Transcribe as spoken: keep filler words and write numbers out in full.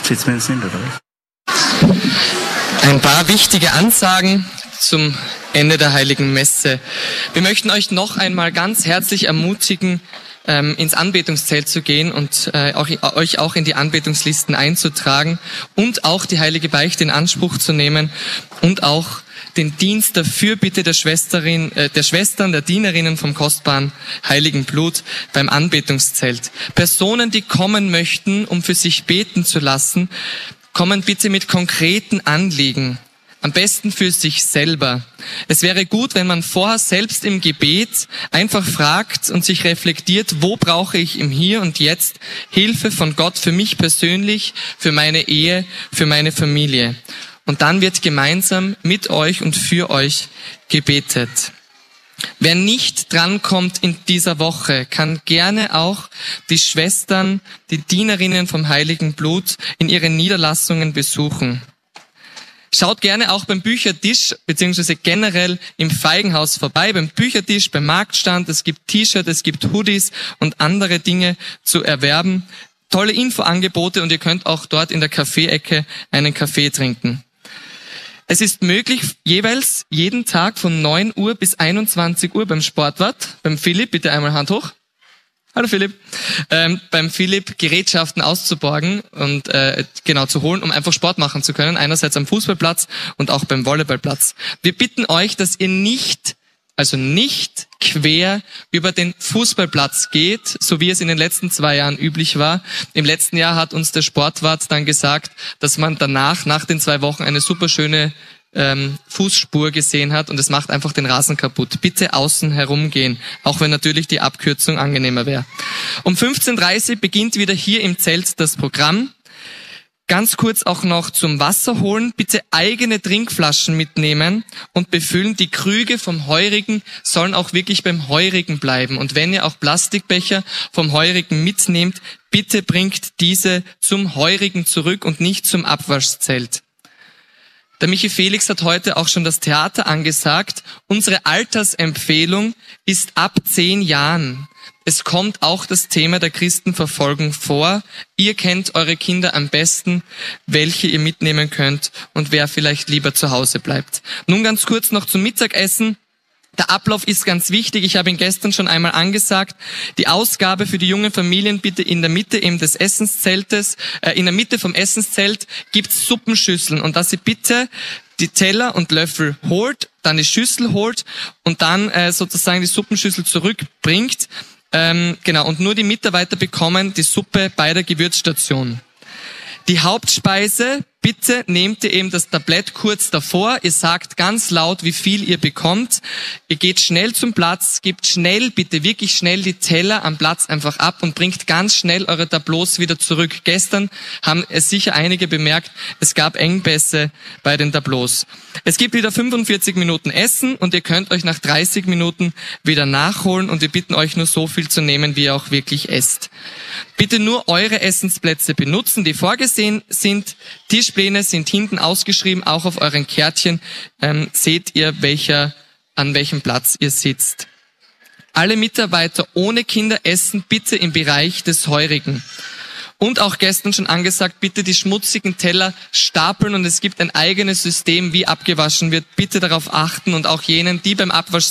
Sitzen wir jetzt nicht, oder was? Ein paar wichtige Ansagen zum Ende der Heiligen Messe. Wir möchten euch noch einmal ganz herzlich ermutigen, ähm, ins Anbetungszelt zu gehen und äh, auch, euch auch in die Anbetungslisten einzutragen und auch die Heilige Beichte in Anspruch zu nehmen und auch den Dienst der Fürbitte der Schwesterin, äh, der Schwestern, der Dienerinnen vom kostbaren Heiligen Blut beim Anbetungszelt. Personen, die kommen möchten, um für sich beten zu lassen, kommen bitte mit konkreten Anliegen. Am besten für sich selber. Es wäre gut, wenn man vorher selbst im Gebet einfach fragt und sich reflektiert, wo brauche ich im Hier und Jetzt Hilfe von Gott für mich persönlich, für meine Ehe, für meine Familie. Und dann wird gemeinsam mit euch und für euch gebetet. Wer nicht drankommt in dieser Woche, kann gerne auch die Schwestern, die Dienerinnen vom Heiligen Blut in ihren Niederlassungen besuchen. Schaut gerne auch beim Büchertisch, beziehungsweise generell im Feigenhaus vorbei, beim Büchertisch, beim Marktstand. Es gibt T-Shirts, es gibt Hoodies und andere Dinge zu erwerben. Tolle Infoangebote und ihr könnt auch dort in der Kaffeeecke einen Kaffee trinken. Es ist möglich, jeweils jeden Tag von neun Uhr bis einundzwanzig Uhr beim Sportwart, beim Philipp, bitte einmal Hand hoch. Hallo Philipp. Ähm, beim Philipp Gerätschaften auszuborgen und äh, genau zu holen, um einfach Sport machen zu können. Einerseits am Fußballplatz und auch beim Volleyballplatz. Wir bitten euch, dass ihr nicht, also nicht quer über den Fußballplatz geht, so wie es in den letzten zwei Jahren üblich war. Im letzten Jahr hat uns der Sportwart dann gesagt, dass man danach, nach den zwei Wochen, eine super schöne Ähm, Fußspur gesehen hat und es macht einfach den Rasen kaputt. Bitte außen herumgehen, auch wenn natürlich die Abkürzung angenehmer wäre. Um fünfzehn Uhr dreißig beginnt wieder hier im Zelt das Programm. Ganz kurz auch noch zum Wasser holen. Bitte eigene Trinkflaschen mitnehmen und befüllen. Die Krüge vom Heurigen sollen auch wirklich beim Heurigen bleiben. Und wenn ihr auch Plastikbecher vom Heurigen mitnehmt, bitte bringt diese zum Heurigen zurück und nicht zum Abwaschzelt. Der Michi Felix hat heute auch schon das Theater angesagt. Unsere Altersempfehlung ist ab zehn Jahren. Es kommt auch das Thema der Christenverfolgung vor. Ihr kennt eure Kinder am besten, welche ihr mitnehmen könnt und wer vielleicht lieber zu Hause bleibt. Nun ganz kurz noch zum Mittagessen. Der Ablauf ist ganz wichtig. Ich habe ihn gestern schon einmal angesagt. Die Ausgabe für die jungen Familien bitte in der Mitte eben des Essenszeltes. Äh, in der Mitte vom Essenszelt gibt's Suppenschüsseln und dass ihr bitte die Teller und Löffel holt, dann die Schüssel holt und dann äh, sozusagen die Suppenschüssel zurückbringt. Ähm, genau, und nur die Mitarbeiter bekommen die Suppe bei der Gewürzstation. Die Hauptspeise, bitte nehmt ihr eben das Tablett kurz davor. Ihr sagt ganz laut, wie viel ihr bekommt. Ihr geht schnell zum Platz, gebt schnell, bitte wirklich schnell die Teller am Platz einfach ab und bringt ganz schnell eure Tableaus wieder zurück. Gestern haben es sicher einige bemerkt, es gab Engpässe bei den Tableaus. Es gibt wieder fünfundvierzig Minuten Essen und ihr könnt euch nach dreißig Minuten wieder nachholen und wir bitten euch nur so viel zu nehmen, wie ihr auch wirklich esst. Bitte nur eure Essensplätze benutzen, die vorgesehen sind. Tischpläne sind hinten ausgeschrieben, auch auf euren Kärtchen ähm, seht ihr, welcher, an welchem Platz ihr sitzt. Alle Mitarbeiter ohne Kinder essen bitte im Bereich des Heurigen. Und auch gestern schon angesagt, bitte die schmutzigen Teller stapeln und es gibt ein eigenes System, wie abgewaschen wird. Bitte darauf achten und auch jenen, die beim Abwasch